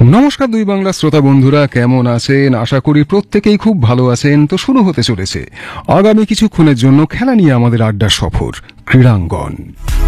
নমস্কার দুই বাংলা শ্রোতা বন্ধুরা, কেমন আছেন? আশা করি প্রত্যেকেই খুব ভালো আছেন। তো শুরু হতে চলেছে আগামী কিছুক্ষণের জন্য খেলা নিয়ে আমাদের আড্ডা সফর ক্রীড়াঙ্গন।